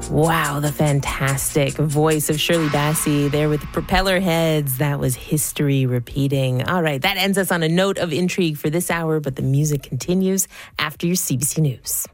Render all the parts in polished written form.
Wow, the fantastic voice of Shirley Bassey there with the Propeller Heads. That was history repeating. All right, that ends us on a note of intrigue for this hour, but the music continues after your CBC News.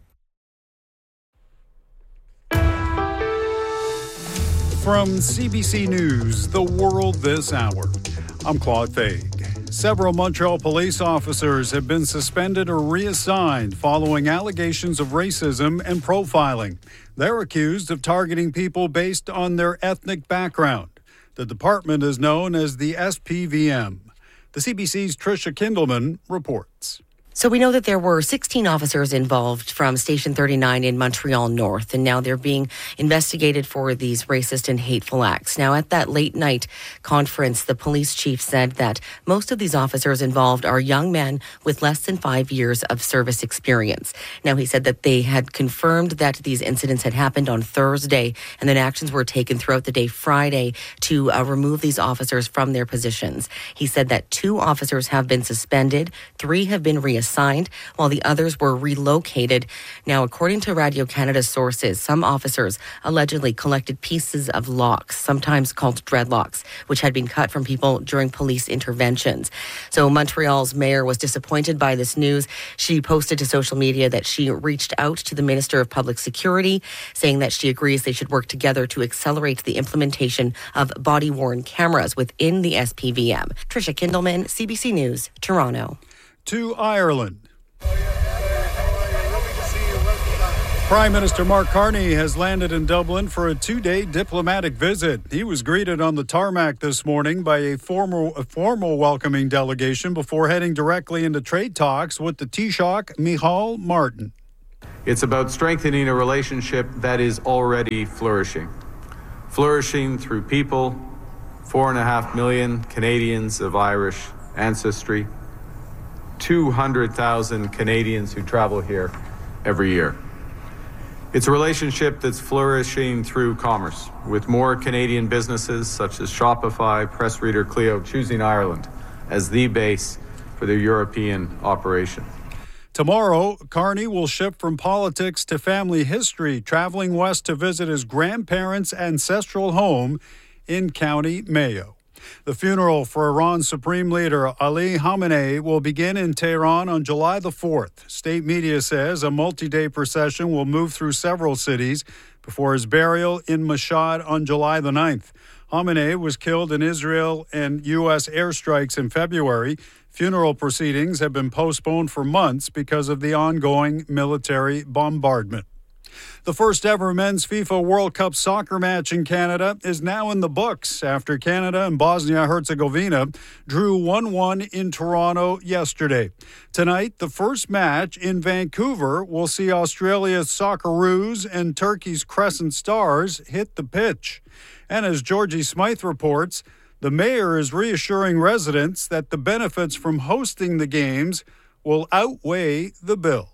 From CBC News, The World This Hour, I'm Claude Faig. Several Montreal police officers have been suspended or reassigned following allegations of racism and profiling. They're accused of targeting people based on their ethnic background. The department is known as the SPVM. The CBC's Tricia Kindleman reports. So we know that there were 16 officers involved from Station 39 in Montreal North, and now they're being investigated for these racist and hateful acts. Now, at that late night conference, the police chief said that most of these officers involved are young men with less than 5 years of service experience. Now, he said that they had confirmed that these incidents had happened on Thursday, and that actions were taken throughout the day Friday to remove these officers from their positions. He said that 2 officers have been suspended, 3 have been reassigned, while the others were relocated. Now, according to Radio-Canada sources, some officers allegedly collected pieces of locks, sometimes called dreadlocks, which had been cut from people during police interventions. So Montreal's mayor was disappointed by this news. She posted to social media that she reached out to the Minister of Public Security, saying that she agrees they should work together to accelerate the implementation of body-worn cameras within the SPVM. Tricia Kindleman, CBC News, Toronto. To Ireland. Prime Minister Mark Carney has landed in Dublin for a 2-day diplomatic visit. He was greeted on the tarmac this morning by a formal welcoming delegation before heading directly into trade talks with the Taoiseach, Micheál Martin. It's about strengthening a relationship that is already flourishing. Flourishing through people, 4.5 million Canadians of Irish ancestry, 200,000 Canadians who travel here every year. It's a relationship that's flourishing through commerce, with more Canadian businesses such as Shopify, press reader Clio choosing Ireland as the base for their European operation. Tomorrow, Carney will shift from politics to family history, traveling west to visit his grandparents' ancestral home in County Mayo. The funeral for Iran's Supreme Leader Ali Khamenei will begin in Tehran on July the 4th. State media says a multi-day procession will move through several cities before his burial in Mashhad on July the 9th. Khamenei was killed in Israel and U.S. airstrikes in February. Funeral proceedings have been postponed for months because of the ongoing military bombardment. The first ever men's FIFA World Cup soccer match in Canada is now in the books after Canada and Bosnia-Herzegovina drew 1-1 in Toronto yesterday. Tonight, the first match in Vancouver will see Australia's Socceroos and Turkey's Crescent Stars hit the pitch. And as Georgie Smythe reports, the mayor is reassuring residents that the benefits from hosting the games will outweigh the bill.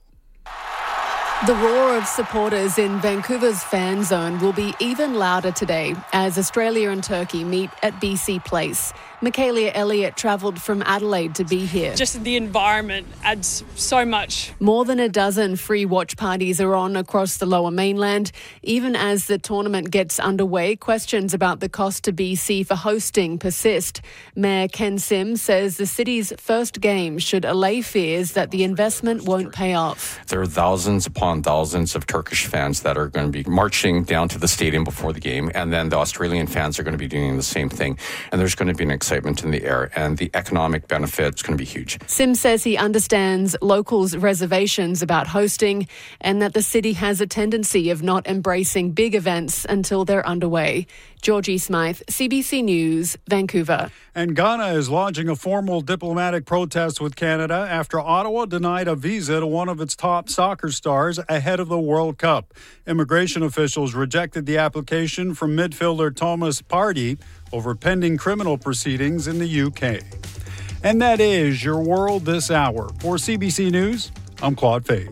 The roar of supporters in Vancouver's fan zone will be even louder today as Australia and Turkey meet at BC Place. Michaela Elliott travelled from Adelaide to be here. Just the environment adds so much. More than a dozen free watch parties are on across the Lower Mainland. Even as the tournament gets underway, questions about the cost to BC for hosting persist. Mayor Ken Sim says the city's first game should allay fears that the investment won't pay off. There are thousands upon thousands of Turkish fans that are going to be marching down to the stadium before the game, and then the Australian fans are going to be doing the same thing. And there's going to be an excitement in the air, and the economic benefit is going to be huge. Sim says he understands locals' reservations about hosting and that the city has a tendency of not embracing big events until they're underway. Georgie Smythe, CBC News, Vancouver. And Ghana is launching a formal diplomatic protest with Canada after Ottawa denied a visa to one of its top soccer stars ahead of the World Cup. Immigration officials rejected the application from midfielder Thomas Partey over pending criminal proceedings in the UK. And that is your World This Hour. For CBC News, I'm Claude Faig.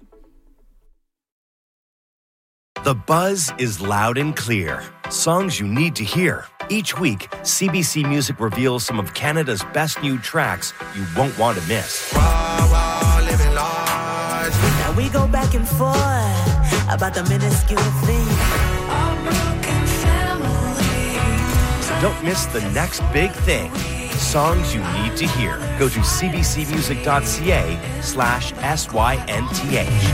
The buzz is loud and clear. Songs you need to hear. Each week, CBC Music reveals some of Canada's best new tracks you won't want to miss. Now we go back and forth. about the minuscule thing. Don't miss the next big thing. Songs you need to hear. Go to cbcmusic.ca/SYNTH.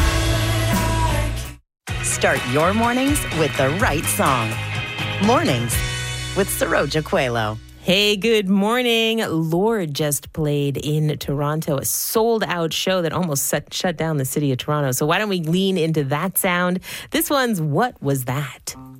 Start your mornings with the right song. Mornings with Saroja Coelho. Hey, good morning. Lorde just played in Toronto, a sold-out show that almost shut down the city of Toronto. So why don't we lean into that sound? This one's What Was That?